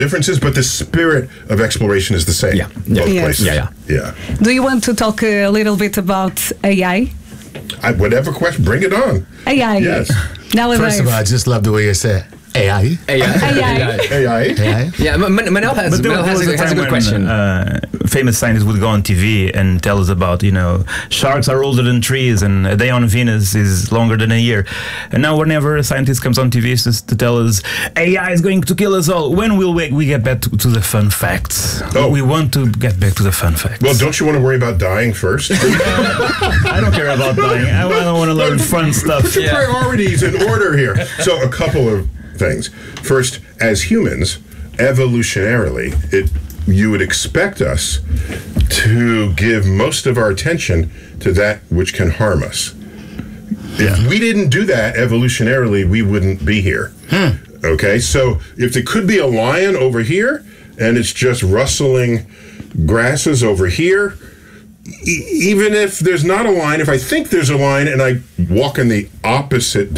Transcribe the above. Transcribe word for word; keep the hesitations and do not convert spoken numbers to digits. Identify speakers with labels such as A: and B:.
A: differences, but the spirit of exploration is the same.
B: Yeah.
A: in both
C: Yes.
A: places.
B: Yeah,
A: yeah.
C: Do you want to talk a little bit about A I?
A: I, whatever question, bring it on.
C: A I.
A: Yes.
C: Nowadays.
D: First of all, I just love the way you say A I.
B: A I.
C: A I.
A: A I.
D: A I.
B: Yeah, Ma- Ma- Manel has,
E: But there,
B: Manel
E: there
B: has,
E: was
B: a,
E: a
B: has a
E: time
B: good
E: when
B: question.
E: uh, famous scientists would go on T V and tell us about, you know, sharks are older than trees and a day on Venus is longer than a year. And now whenever a scientist comes on T V it's just to tell us A I is going to kill us all, when will we, we get back to, to the fun facts?
A: Oh.
E: We want to get back to the fun facts.
A: Well, don't you want to worry about dying first?
E: I don't care about dying. I, I don't want to learn fun stuff.
A: Put your
B: Yeah.
A: priorities in order here. So a couple of things. First, as humans, evolutionarily, it you would expect us to give most of our attention to that which can harm us. If we didn't do that evolutionarily, we wouldn't be here. Okay, so if there could be a lion over here and it's just rustling grasses over here, e- even if there's not a line, if I think there's a line and I walk in the opposite